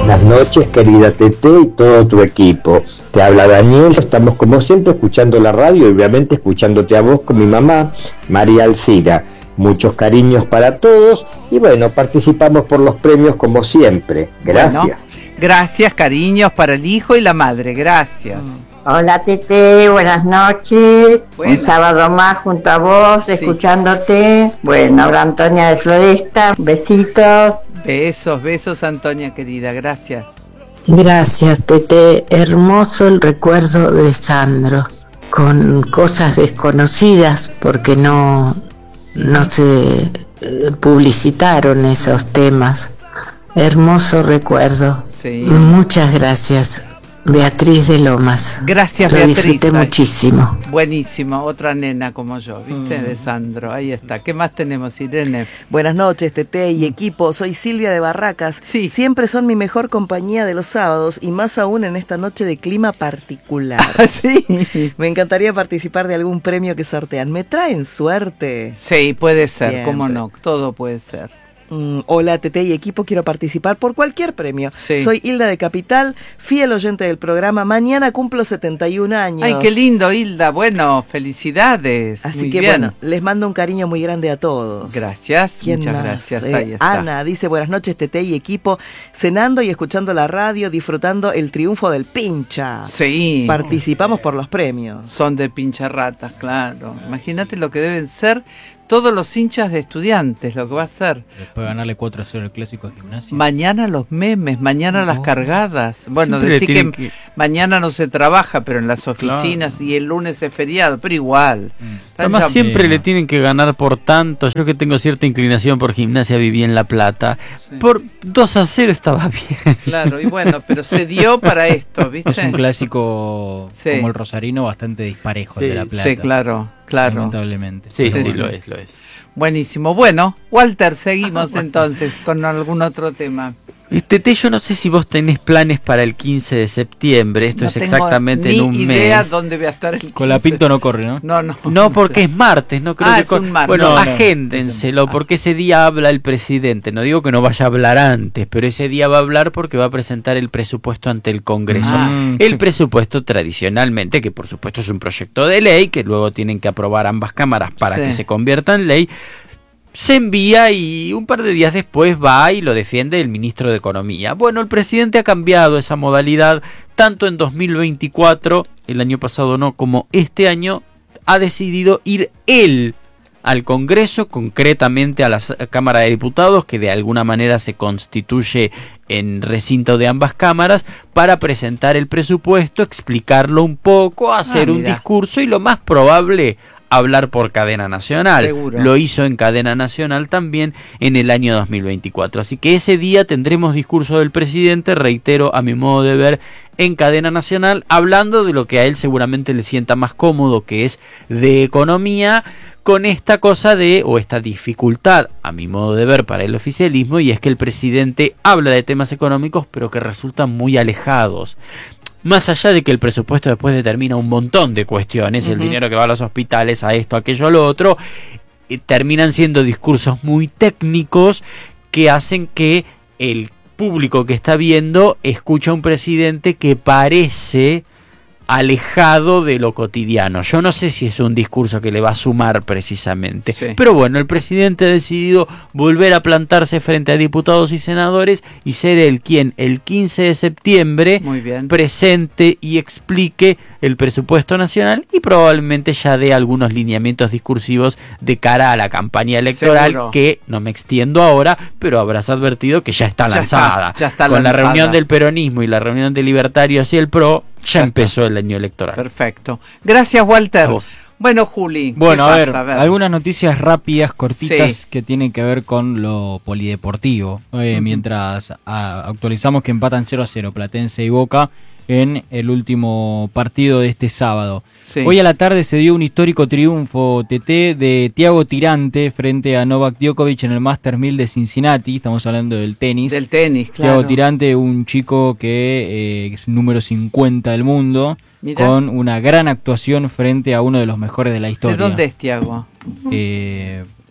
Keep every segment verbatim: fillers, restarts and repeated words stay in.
Buenas noches, querida Tete y todo tu equipo. Te habla Daniel, estamos como siempre escuchando la radio y obviamente escuchándote a vos con mi mamá, María Alcira. Muchos cariños para todos y bueno, participamos por los premios como siempre. Gracias. Bueno, gracias, cariños para el hijo y la madre, gracias. Hola Tete, buenas noches. Buenas. Un sábado más junto a vos, Sí. escuchándote. Bueno, habla Antonia de Floresta, besitos. Besos, besos, Antonia querida, gracias. Gracias, Tete. Hermoso el recuerdo de Sandro, con cosas desconocidas porque no, no se eh, publicitaron esos temas. Hermoso recuerdo. Sí. Muchas gracias, Beatriz de Lomas. Gracias, Lo Beatriz. disfruté Ay, muchísimo. buenísimo, otra nena como yo, ¿viste? De Sandro, ahí está. ¿Qué más tenemos, Irene? Buenas noches, Tete y equipo. Soy Silvia de Barracas. Sí. Siempre son mi mejor compañía de los sábados y más aún en esta noche de clima particular. Sí. Me encantaría participar de algún premio que sortean. ¿Me traen suerte? Sí, puede ser, Siempre. cómo no, todo puede ser. Mm, hola, Tete y equipo, quiero participar por cualquier premio. Sí. Soy Hilda de Capital, fiel oyente del programa. Mañana cumplo setenta y un años. Ay, qué lindo, Hilda. Bueno, felicidades. Así Muy que bien. bueno, les mando un cariño muy grande a todos. Gracias, ¿Quién muchas más? gracias. Eh, Ahí está. Ana dice, buenas noches, Tete y equipo, cenando y escuchando la radio, disfrutando el triunfo del pincha. Sí. Participamos por los premios. Son de pincharratas, claro. Imagínate lo que deben ser todos los hinchas de Estudiantes, lo que va a ser. Después de ganarle cuatro a cero el clásico de Gimnasia. Mañana los memes, mañana las cargadas. Bueno, Siempre decir que, tienen que- mañana no se trabaja, pero en las oficinas Claro. y el lunes es feriado, pero igual. Están Además ya- siempre Sí. le tienen que ganar por tanto. Yo que tengo cierta inclinación por Gimnasia, viví en La Plata. Sí. Por dos a cero estaba bien. Claro, y bueno, pero se dio para esto, ¿viste? Es un clásico Sí. como el rosarino bastante disparejo, el de La Plata. Sí, claro, claro. Lamentablemente. Sí, Sí, sí, sí. lo es, lo es. Buenísimo. Bueno, Walter, seguimos entonces con algún otro tema. Y Tete, yo no sé si vos tenés planes para el quince de septiembre. Esto No es tengo exactamente ni en un idea mes. dónde voy a estar el Con la quince. Pinto no corre, ¿no? No, no. No, porque es martes, no creo Ah, que es con- un martes. Bueno, No, no. agéndenselo, Ah. porque ese día habla el presidente. No digo que no vaya a hablar antes, pero ese día va a hablar porque va a presentar el presupuesto ante el Congreso. Ah. El presupuesto tradicionalmente, que por supuesto es un proyecto de ley, que luego tienen que aprobar ambas cámaras para Sí. que se convierta en ley, se envía y un par de días después va y lo defiende el ministro de Economía. Bueno, el presidente ha cambiado esa modalidad tanto en dos mil veinticuatro, el año pasado no, como este año, ha decidido ir él al Congreso, concretamente a la S- Cámara de Diputados, que de alguna manera se constituye en recinto de ambas cámaras, para presentar el presupuesto, explicarlo un poco, hacer Ah, un mira. discurso y lo más probable, hablar por cadena nacional. Seguro. Lo hizo en cadena nacional también en el año dos mil veinticuatro. Así que ese día tendremos discurso del presidente, reitero, a mi modo de ver, en cadena nacional, hablando de lo que a él seguramente le sienta más cómodo, que es de economía, con esta cosa de, o esta dificultad, a mi modo de ver, para el oficialismo, y es que el presidente habla de temas económicos, pero que resultan muy alejados. Más allá de que el presupuesto después determina un montón de cuestiones, el Ujú. dinero que va a los hospitales, a esto, aquello, a lo otro, eh, terminan siendo discursos muy técnicos que hacen que el público que está viendo escucha a un presidente que parece alejado de lo cotidiano. Yo no sé si es un discurso que le va a sumar precisamente. Sí. Pero bueno, el presidente ha decidido volver a plantarse frente a diputados y senadores y ser el quien el quince de septiembre Muy bien. presente y explique el presupuesto nacional y probablemente ya dé algunos lineamientos discursivos de cara a la campaña electoral. Seguro. Que no me extiendo ahora, pero habrás advertido que ya está Ya lanzada. está, ya está Con lanzada. la reunión del peronismo y la reunión de libertarios y el PRO, ya, Ya empezó el año electoral. Perfecto. Gracias, Walter. A vos. Bueno, Juli. Bueno, ¿qué a ver, pasa? algunas noticias rápidas, cortitas, Sí. que tienen que ver con lo polideportivo. Eh, Ujú. Mientras ah, actualizamos que empatan cero a cero Platense y Boca en el último partido de este sábado. Sí. Hoy a la tarde se dio un histórico triunfo T T de Thiago Tirante frente a Novak Djokovic en el Masters mil de Cincinnati. Estamos hablando del tenis. Del tenis, Thiago claro. Tirante, un chico que eh, es número cincuenta del mundo, Mirá. con una gran actuación frente a uno de los mejores de la ¿De historia. dónde es, Tiago? Eh,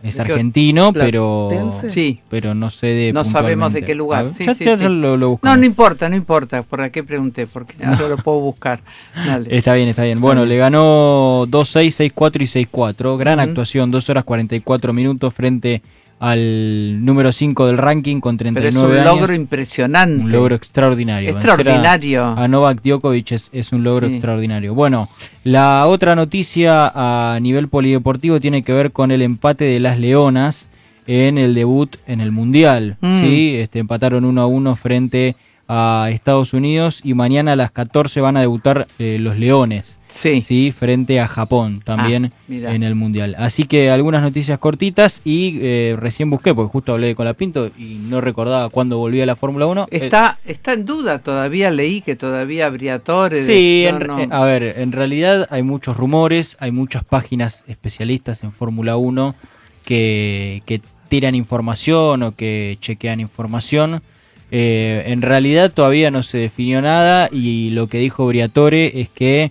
es argentino, pero Platense. Sí. pero no sé de No sabemos de puntualmente. qué lugar. A ver, Sí, ya- sí, ya sí. lo- lo No, buscamos. no importa, no importa. ¿Por qué pregunté? Porque ahora lo puedo buscar. Dale. Está bien, está bien. Bueno, Está bien. le ganó dos seis, seis cuatro y seis cuatro. Gran Ujú. actuación, dos horas cuarenta y cuatro minutos frente al número cinco del ranking con treinta Pero y es nueve un años. logro impresionante. Un logro extraordinario. Vencer Extraordinario. A, a Novak Djokovic es, es un logro Sí. extraordinario. Bueno, la otra noticia a nivel polideportivo tiene que ver con el empate de las Leonas en el debut en el Mundial. Mm. ¿Sí? Este, empataron uno a uno frente a Estados Unidos y mañana a las catorce van a debutar eh, los Leones. Sí. Sí, frente a Japón también Ah, mira. en el Mundial. Así que algunas noticias cortitas y eh, recién busqué, porque justo hablé con la Pinto y no recordaba cuándo volvía la Fórmula uno. Está, está en duda todavía, leí que todavía habría Torres. Sí, no, en, no. eh, a ver, en realidad hay muchos rumores, hay muchas páginas especialistas en Fórmula uno que, que tiran información o que chequean información. Eh, en realidad todavía no se definió nada y lo que dijo Briatore es que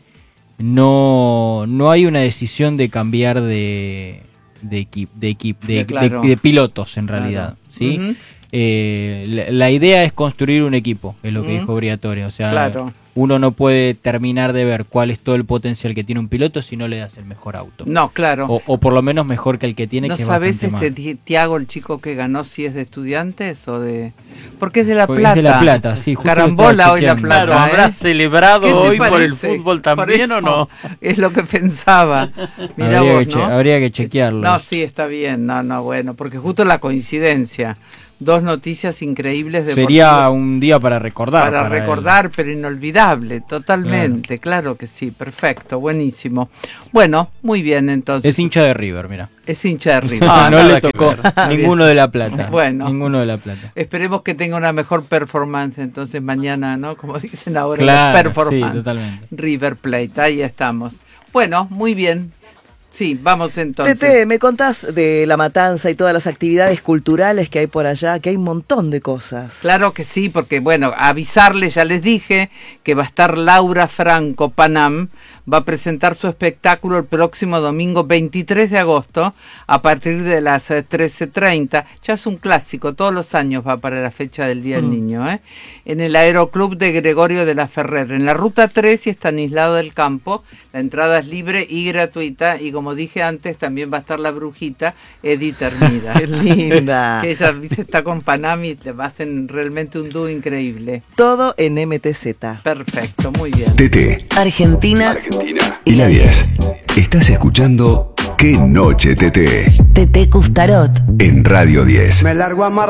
no, no hay una decisión de cambiar de de equipo de, equip, de, De- claro. de- de pilotos en Claro. realidad, ¿sí? Ujú. Eh, la, la idea es construir un equipo, es lo que Ujú. dijo Briatore. O sea, Claro. uno no puede terminar de ver cuál es todo el potencial que tiene un piloto si no le das el mejor auto. No, claro. O, o por lo menos mejor que el que tiene, ¿No que es sabes bastante este más. Ti- Tiago, el chico que ganó, si es de Estudiantes o de...? Porque es de La Porque Plata. es de La Plata, sí. justo lo Carambola estaba hoy La chequeando. Plata. Claro, ¿habrá ¿eh? celebrado ¿Qué te hoy por el parece? fútbol Por también o eso, no? Es lo que pensaba. Mirá Habría, vos, que che- ¿no? habría que chequearlo. No, sí, está bien. No, no, bueno, porque justo la coincidencia. Dos noticias increíbles de Sería un día para recordar. para, para él. recordar, pero inolvidable, totalmente, claro. que sí, perfecto, buenísimo. Bueno, muy bien entonces. Es hincha de River, mira. Es hincha de River. Ah, no nada le que tocó ver. ninguno de La Plata. Bueno. Ninguno de La Plata. Esperemos que tenga una mejor performance entonces mañana, ¿no? Como dicen ahora, Claro, performance. sí, totalmente. River Plate, ahí estamos. Bueno, muy bien. Sí, vamos entonces. Tete, me contás de La Matanza y todas las actividades culturales que hay por allá, que hay un montón de cosas. Claro que sí, porque bueno, avisarles, ya les dije que va a estar Laura Franco Panam, va a presentar su espectáculo el próximo domingo veintitrés de agosto a partir de las eh, trece treinta. Ya es un clásico, todos los años va para la fecha del Día del Mm. Niño, ¿eh? En el Aeroclub de Gregorio de la Ferrer, en la Ruta tres y Estanislao del Campo. La entrada es libre y gratuita y como dije antes, también va a estar la brujita Edith Hermida. Qué linda. Que ella ¿viste? Está con Panam y te hacen realmente un dúo increíble. Todo en M T Z. Perfecto, muy bien. T T Argentina, Argentina y la diez. Estás escuchando Qué Noche T T Tete Custarot. en Radio diez. Me largo a